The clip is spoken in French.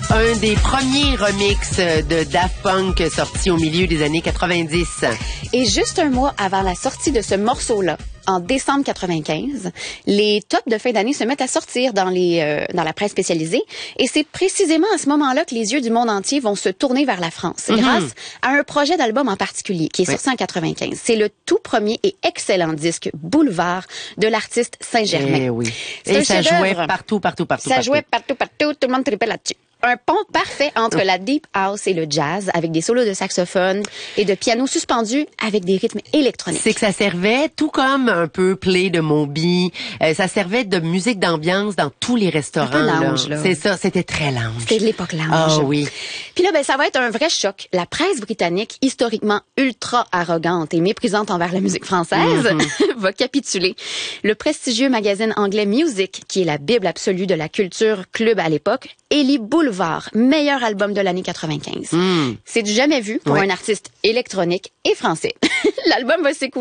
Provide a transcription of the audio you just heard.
un des premiers remixes de Daft Punk sortis au milieu des années 90. Et juste un mois avant la sortie de ce morceau-là, en décembre 95, les tops de fin d'année se mettent à sortir dans la presse spécialisée. Et c'est précisément à ce moment-là que les yeux du monde entier vont se tourner vers la France, grâce à un projet d'album en particulier qui est sorti en 95. C'est le tout premier et excellent disque Boulevard de l'artiste Saint-Germain. Eh oui. Et ça jouait partout. Ça jouait partout. Tout le monde tripait là-dessus. Un pont parfait entre la deep house et le jazz, avec des solos de saxophone et de piano suspendus avec des rythmes électroniques. C'est que ça servait, tout comme un peu Play de Moby, ça servait de musique d'ambiance dans tous les restaurants. Un peu lounge, là. C'est ça, c'était très lounge. C'était de l'époque lounge. Ah oui. Puis là, ça va être un vrai choc. La presse britannique, historiquement ultra arrogante et méprisante envers la musique française, va capituler. Le prestigieux magazine anglais Music, qui est la bible absolue de la culture club à l'époque, élit Boulevard, meilleur album de l'année 95. C'est du jamais vu pour un artiste électronique et français. L'album va s'écouler